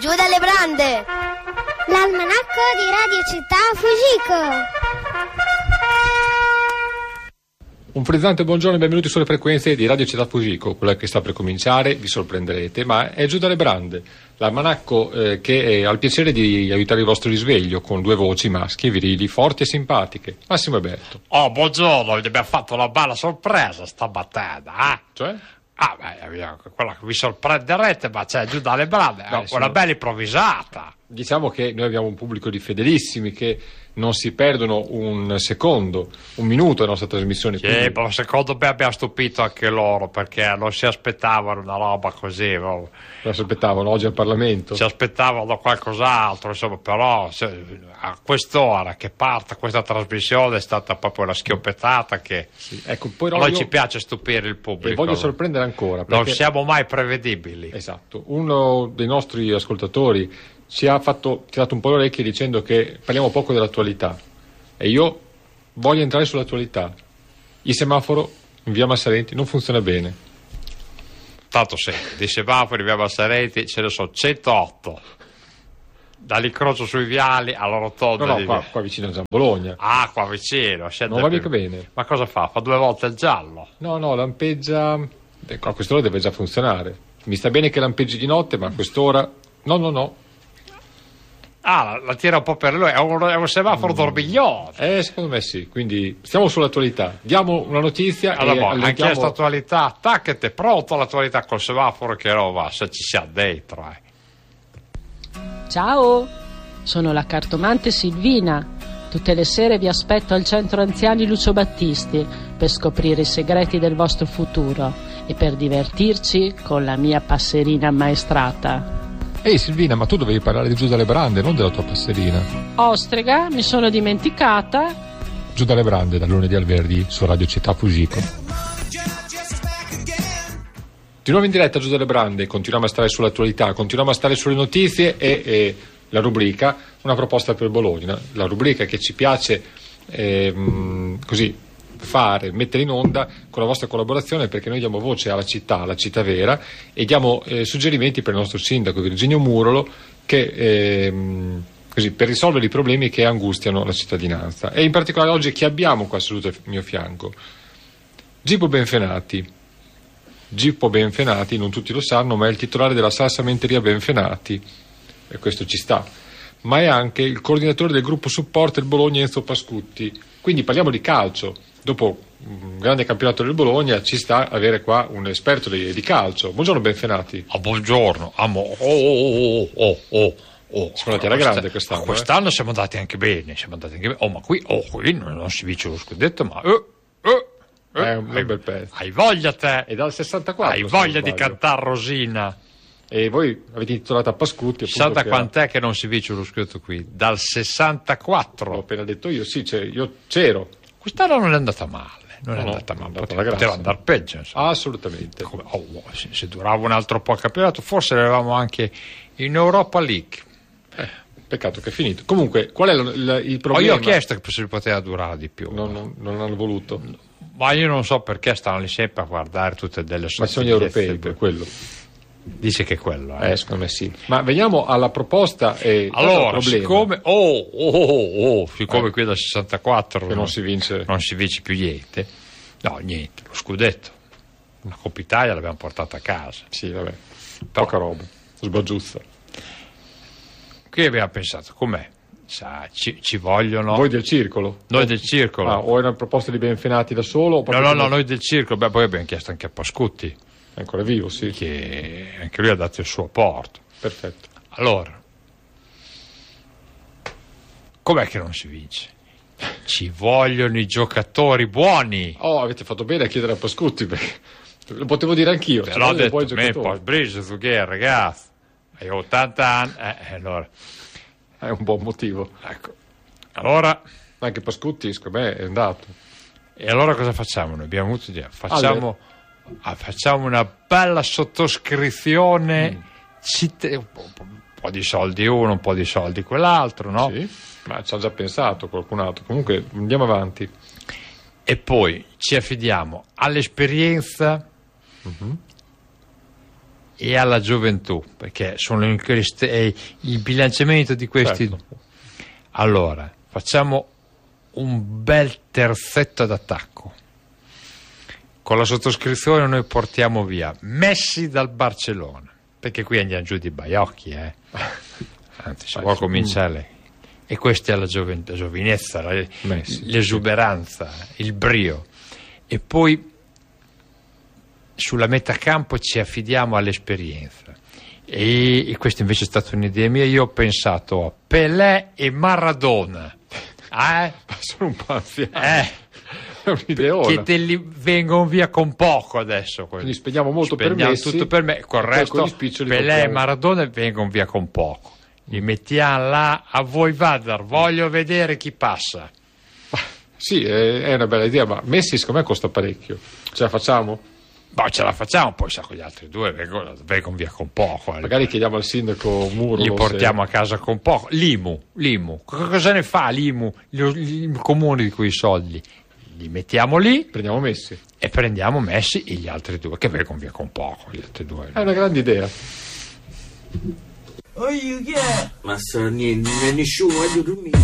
Giù dalle brande! L'almanacco di Radio Città Fugico. Un frizzante buongiorno e benvenuti sulle frequenze di Radio Città Fugico. Quella che sta per cominciare, vi sorprenderete, ma è Giù dalle brande, l'almanacco che ha il piacere di aiutare il vostro risveglio con due voci maschie, virili, forti e simpatiche. Massimo e Berto. Oh, buongiorno, gli abbiamo fatto una bella sorpresa stamattina, eh? Cioè? Quella che vi sorprenderete, ma c'è Giù dalle brande, No, una bella improvvisata. Diciamo che noi abbiamo un pubblico di fedelissimi che non si perdono un secondo, un minuto della nostra trasmissione. Sì, ma secondo me abbiamo stupito anche loro, perché non si aspettavano una roba così, no? Lo aspettavano oggi al Parlamento. Si aspettavano qualcos'altro, insomma, però a quest'ora che parte questa trasmissione è stata proprio una schioppettata che Sì, ecco, poi a noi ci piace stupire il e pubblico. voglio sorprendere ancora. Non perché- siamo mai prevedibili. Esatto, uno dei nostri ascoltatori ci ha tirato un po' le orecchie dicendo che parliamo poco dell'attualità e io voglio entrare sull'attualità. Il semaforo in via Massarenti non funziona bene. Tanto senti, di semafori via Massarenti ce ne sono 108. Dall'incrocio sui viali alla rotonda No, di qua vicino a Gian Bologna. Ah, qua vicino. Non va mica bene. Ma cosa fa? Fa 2 volte il giallo. No, lampeggia. Ecco, a quest'ora deve già funzionare. Mi sta bene che lampeggi di notte, ma a quest'ora. No. Ah, la tira un po' per lui. È un semaforo dormiglione. Secondo me sì. Quindi stiamo sull'attualità. Diamo una notizia. Allora, e anche questa attualità, taccate, pronto all'attualità col semaforo che roba, se ci siamo dentro. Ciao, sono la cartomante Silvina. Tutte le sere vi aspetto al centro anziani Lucio Battisti per scoprire i segreti del vostro futuro e per divertirci con la mia passerina ammaestrata. Ehi Silvina, ma tu dovevi parlare di Giù dalle brande, non della tua passerina. Ostrega, mi sono dimenticata. Giù dalle brande, dal lunedì al venerdì su Radio Città Fugico. Di nuovo in diretta Giù dalle brande, continuiamo a stare sull'attualità, continuiamo a stare sulle notizie e la rubrica Una proposta per Bologna, la rubrica che ci piace così mettere in onda con la vostra collaborazione, perché noi diamo voce alla città vera, e diamo suggerimenti per il nostro sindaco Virginio Murolo che così per risolvere i problemi che angustiano la cittadinanza. E in particolare oggi chi abbiamo qua seduto al mio fianco? Gippo Benfenati, non tutti lo sanno, ma è il titolare della salsamenteria Benfenati, e questo ci sta, ma è anche il coordinatore del gruppo supporter Bologna Enzo Pascutti. Quindi parliamo di calcio. Dopo un grande campionato del Bologna ci sta avere qua un esperto di calcio. Buongiorno Benfenati. Buongiorno. Secondo te era grande quest'anno? Quest'anno siamo andati anche bene. Ma qui non si vince lo scudetto, ma È un bel pezzo. Hai voglia te? E dal 64. Hai voglia di cantare Rosina? E voi avete titolato a Pascutti. Chissà da quant'è che non si vince lo scudetto qui? Dal 64. L'ho appena detto io, sì, io c'ero. Quest'anno non è andata male. Poteva andare peggio, insomma. Assolutamente. Se durava un altro po' il campionato, forse eravamo anche in Europa League. Peccato che è finito. Comunque, qual è il problema? Io ho chiesto che si poteva durare di più. Non hanno voluto. Ma io non so perché stanno lì sempre a guardare tutte delle Ma sono gli europei per quello. Dice che è quello. Secondo me sì. Ma veniamo alla proposta e allora, siccome qui dal 64 che non si vince più niente. No, niente, lo scudetto. La Coppa Italia l'abbiamo portata a casa. Sì, vabbè. Poca roba. Sbaggiuzza. Qui abbiamo pensato, com'è? Ci vogliono. Voi del circolo? Noi del circolo. O è una proposta di Benfenati da solo? O no, noi del circolo. Poi abbiamo chiesto anche a Pascutti. È ancora vivo, sì. Che anche lui ha dato il suo apporto. Perfetto. Allora, com'è che non si vince? Ci vogliono i giocatori buoni. Avete fatto bene a chiedere a Pascutti, perché lo potevo dire anch'io. Però ho detto, un po' sbrigio su che, ragazzi. Hai 80 anni, allora. È un buon motivo. Ecco. Allora. Anche Pascutti, secondo me, è andato. E allora cosa facciamo? Noi abbiamo avuto idea. Facciamo una bella sottoscrizione, un po' di soldi uno, un po' di soldi quell'altro, no? Sì, ma ci ha già pensato qualcun altro. Comunque andiamo avanti. E poi ci affidiamo all'esperienza e alla gioventù, perché sono il bilanciamento di questi. Certo. Allora, facciamo un bel terzetto d'attacco. Con la sottoscrizione noi portiamo via Messi dal Barcellona, perché qui andiamo giù di baiocchi, anzi si può cominciare. E questa è la giovinezza, l'esuberanza, il brio. E poi sulla metà campo ci affidiamo all'esperienza. E questa invece è stata un'idea mia. Io ho pensato a Pelé e Maradona. Sono un po' anziano. È un'ideona. Che te li vengono via con poco adesso. Quindi spegniamo molto per Spegniamo Messi, tutto per me. Corretto. Pelé e Maradona vengono via con poco. Li mettiamo là, a voi Vadar, voglio vedere chi passa. Sì, è una bella idea, ma Messi secondo me costa parecchio. Ce la facciamo? Ma ce la facciamo, poi sa con gli altri due vengono via con poco. Magari chiediamo al sindaco Muro. Li portiamo a casa con poco. L'IMU. Cosa ne fa l'IMU, il comune di quei soldi? Li mettiamo lì. Prendiamo Messi. E prendiamo Messi e gli altri due che vengono via con poco. Gli altri due. È una grande idea. Chi è? Ma se nessuno voglio dormire.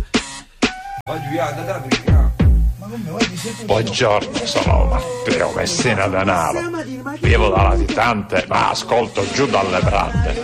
Buongiorno, sono Matteo Messina Denaro. Vivo da latitante, ma ascolto giù dalle brande.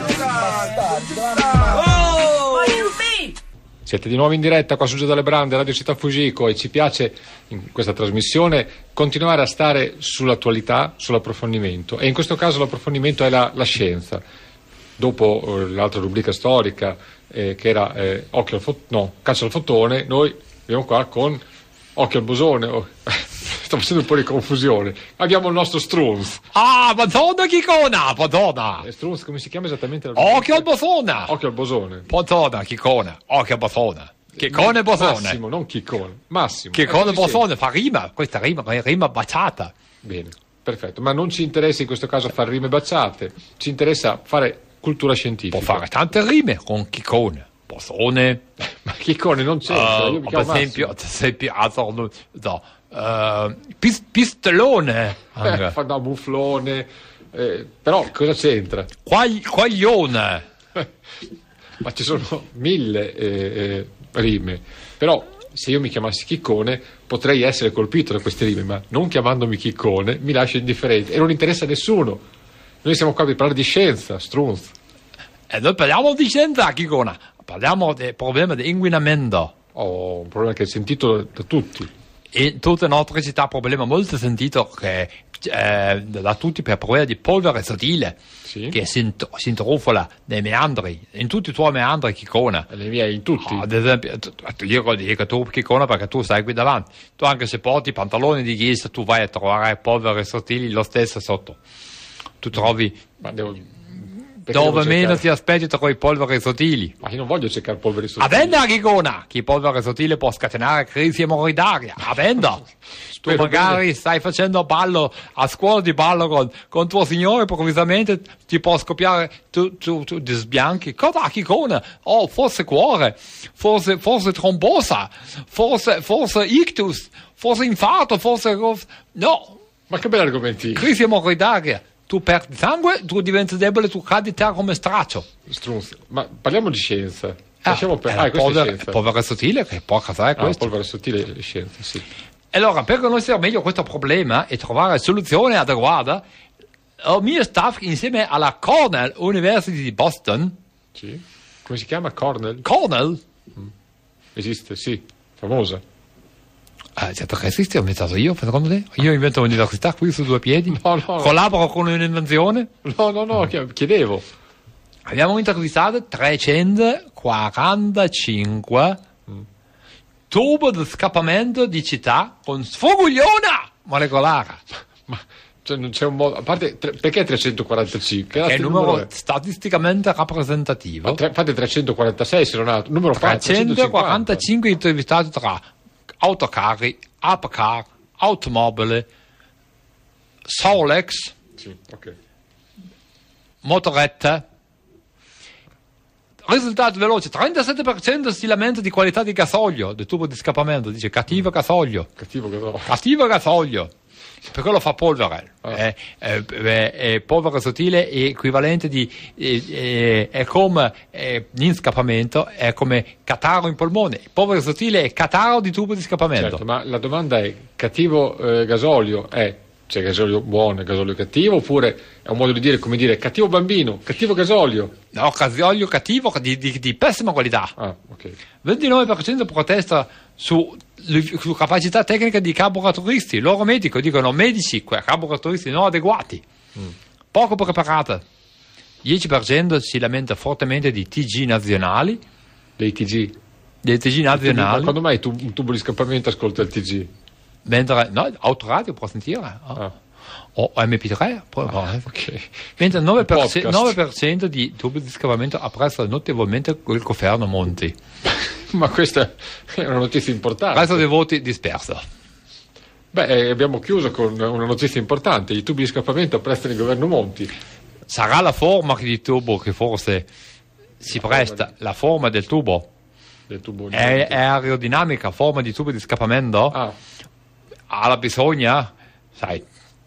Siete di nuovo in diretta qua su Giù dalle Brande, Radio Città Fugico, e ci piace in questa trasmissione continuare a stare sull'attualità, sull'approfondimento, e in questo caso l'approfondimento è la scienza. Dopo l'altra rubrica storica che era Caccia al fotone, noi abbiamo qua con Occhio al bosone. Sto facendo un po' di confusione. Abbiamo il nostro Strunz. Madonna chicona, Madonna. Strunz, come si chiama esattamente? Occhio al bosone. Occhio al bosone. Madonna chicona, occhio al bosone. Chicone e bosone. Massimo, non chicone. Massimo. Chicone e bosone fa rima, questa rima baciata. Bene, perfetto. Ma non ci interessa in questo caso fare rime baciate, ci interessa fare cultura scientifica. Può fare tante rime con chicone, bosone. Ma chicone non c'entra, io mi chiamo ad esempio pistolone. Fa bufflone, però cosa c'entra? Quaglione. Ma ci sono 1000 rime, però se io mi chiamassi Chiccone potrei essere colpito da queste rime, ma non chiamandomi Chiccone mi lascia indifferente e non interessa a nessuno. Noi siamo qua per parlare di scienza, Strunz. E noi parliamo di scienza, Chiccona. Parliamo del problema di inquinamento. Un problema che è sentito da tutti. In tutte le nostre città, problema molto sentito da tutti per problema di polvere sottile, sì, che si intrufola nei meandri, in tutti i tuoi meandri, Chiccona. Nei miei, in tutti. Ad esempio, io dico tu, Chiccona, perché tu stai qui davanti. Tu, anche se porti i pantaloni di ghisa, tu vai a trovare polvere sottili lo stesso sotto. Tu trovi dove meno ti aspetti trovi polveri sottili. Ma io non voglio cercare polveri sottili. Avenda, Chicona, che polvere sottile può scatenare crisi emorroidaria. Avenda. Tu magari stai facendo ballo a scuola di ballo con tuo signore, improvvisamente ti può scoppiare, tu ti sbianchi. Cosa, Chicona? Forse cuore, forse trombosa, forse ictus, forse infarto, forse no. Ma che belli argomenti. Crisi emorroidaria. Tu perdi sangue, tu diventi debole, tu cadi terra come straccio. Strunz, ma parliamo di scienza. Polvere sottile che può causare questo. Polvere sottile è scienza, sì. Allora, per conoscere meglio questo problema e trovare soluzione adeguata, il mio staff insieme alla Cornell University di Boston. Sì. Come si chiama? Cornell? Esiste, sì, famosa. Certo che esiste, ho inventato io, secondo te? Io invento un'università qui su due piedi? No. Collaboro con un'invenzione? No, chiedevo. Abbiamo intervistato 345 tubi di scappamento di città con sfogugliona molecolare. Ma cioè, non c'è un modo, a parte perché 345? Che è il numero statisticamente rappresentativo. Fate 346 se non altro. Numero 345 intervistati tra autocarri, apacar, automobile, Solex, sì, okay, motorette, Risultato veloce, 37% si lamenta di qualità di gasolio, del tubo di scappamento, dice cattivo gasolio. Cattivo gasolio. Per quello fa polvere. Polvere sottile è equivalente di è come in scappamento, è come catarro in polmone. Polvere sottile è catarro di tubo di scappamento. Certo, ma la domanda è: cattivo gasolio c'è gasolio buono e gasolio cattivo, oppure è un modo di dire, come dire, cattivo bambino, cattivo gasolio? No, gasolio cattivo di pessima qualità. Ok. 29% protesta su capacità tecnica di carburatoristi. Loro medici, carburatoristi non adeguati, poco preparati. 10% si lamenta fortemente di TG nazionali. Dei TG nazionali. Ma quando mai un tubo di scappamento ascolta il TG? Mentre autoradio può sentire o MP3 ok. Mentre 9% di tubi di scappamento apprezza notevolmente il governo Monti. Ma questa è una notizia importante. Resto dei voti disperso. Abbiamo chiuso con una notizia importante: i tubi di scappamento apprezzano il governo Monti. Sarà la forma di tubo che forse si presta, la forma del tubo è aerodinamica, forma di tubo di scappamento alla bisogna, sai.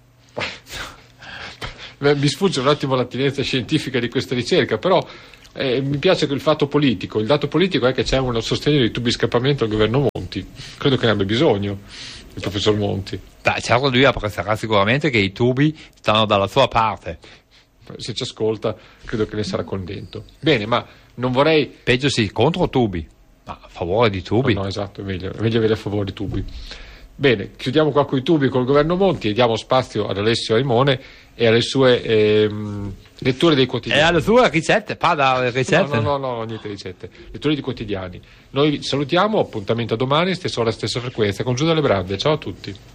Mi sfugge un attimo l'attinenza scientifica di questa ricerca, però mi piace il fatto politico. Il dato politico è che c'è un sostegno dei tubi di scappamento al governo Monti. Credo che ne abbia bisogno il professor Monti. Certo, lui apprezzerà sicuramente che i tubi stanno dalla sua parte. Se ci ascolta, credo che ne sarà contento. Bene, ma non vorrei... Peggio sì, contro tubi, ma a favore di tubi. No, esatto, è meglio avere a favore di tubi. Bene, chiudiamo qua con i tubi col governo Monti e diamo spazio ad Alessio Aimone e alle sue letture dei quotidiani. E alle sue ricette, ricette? No, niente ricette. Letture di quotidiani. Noi salutiamo, appuntamento a domani, stessa ora, stessa frequenza, con Giuda Lebrande. Ciao a tutti.